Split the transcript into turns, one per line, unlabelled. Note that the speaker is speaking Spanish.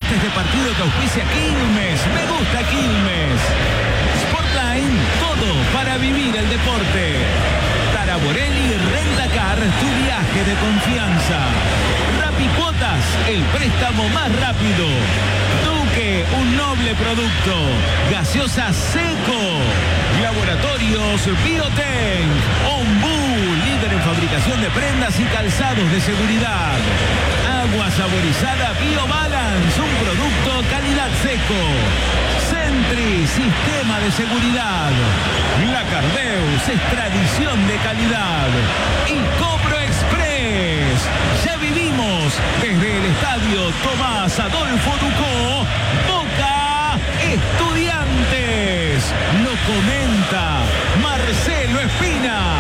gusta este partido que auspicia Quilmes. Me gusta Quilmes. Sportline, todo para vivir el deporte. Taraborelli Rentacar, tu viaje de confianza. Rapicuotas, el préstamo más rápido. Duque, un noble producto. Gaseosa Seco. Laboratorios Biotank. Ombú, líder en fabricación de prendas y calzados de seguridad. Agua saborizada BioBalance, un producto calidad Seco. Sentry, sistema de seguridad. La Cardeus es tradición de calidad. Y Cobro Express. Ya vivimos desde el estadio Tomás Adolfo Ducó. Boca Estudiantes. Lo comenta Marcelo Espina.